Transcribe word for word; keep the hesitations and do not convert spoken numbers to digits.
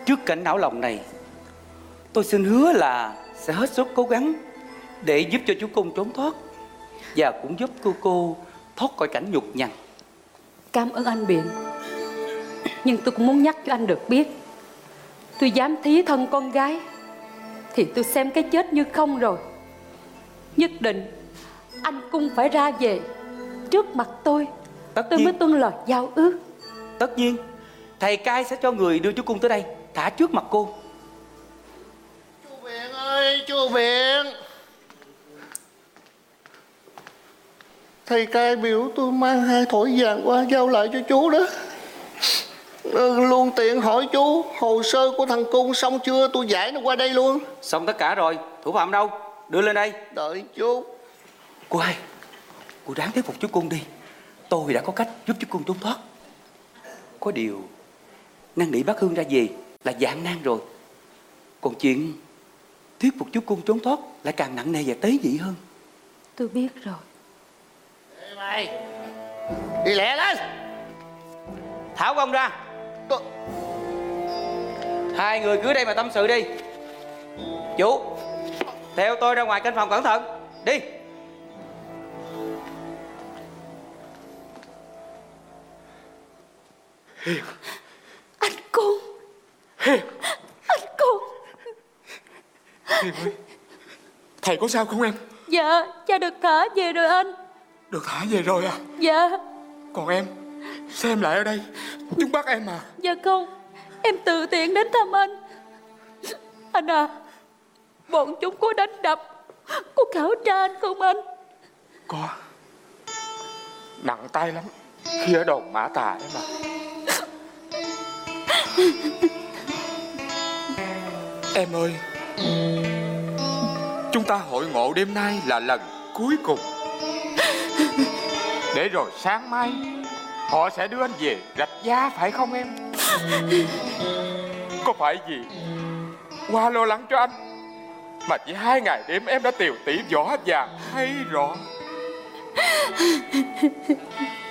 trước cảnh não lòng này, tôi xin hứa là sẽ hết sức cố gắng để giúp cho chú Cung trốn thoát, và cũng giúp cô cô thoát khỏi cảnh nhục nhằn. Cảm ơn anh Biện. Nhưng tôi cũng muốn nhắc cho anh được biết, tôi dám thí thân con gái thì tôi xem cái chết như không rồi. Nhất định anh Cung phải ra về trước mặt tôi, Tất tôi nhiên, mới tuân lời giao ước. tất nhiên thầy cai sẽ cho người đưa chú Cung tới đây, thả trước mặt cô. Chú Biện ơi, chú Biện. Thầy cai biểu tôi mang hai thỏi vàng qua giao lại cho chú đó. Ừ, luôn tiện hỏi chú, hồ sơ của thằng Cung xong chưa, tôi giải nó qua đây luôn. Xong tất cả rồi, thủ phạm đâu? Đưa lên đây. Đợi chú. Cô hai, cô ráng thuyết phục chú Cung đi. Tôi đã có cách giúp chú Cung trốn thoát. Có điều năn nỉ bác Hương ra về là gian nan rồi, còn chuyện thuyết phục chú Cung trốn thoát lại càng nặng nề và tế nhị hơn. Tôi biết rồi. Ê mày, đi lẹ lên. Thảo ông ra. Tôi... Hai người cứ đây mà tâm sự đi. Chú, theo tôi ra ngoài canh phòng cẩn thận. Đi. Hiền. Anh Cung. Hiền. Anh Cung. Hiền ơi, thầy có sao không em? Dạ, cha được thả về rồi anh. Được thả về rồi à? Dạ. Còn em, xem lại ở đây, chúng bắt em mà. Dạ không, em tự tiện đến thăm anh. Anh à, bọn chúng có đánh đập, có khảo tra anh không anh? Có. Nặng tay lắm khi ở đồn Mã Tà ấy mà. Em ơi, chúng ta hội ngộ đêm nay là lần cuối cùng. Để rồi sáng mai họ sẽ đưa anh về Rạch Giá phải không em? Có phải gì qua lo lắng cho anh mà chỉ hai ngày đêm em đã tiều tỉ võ vàng hay rõ?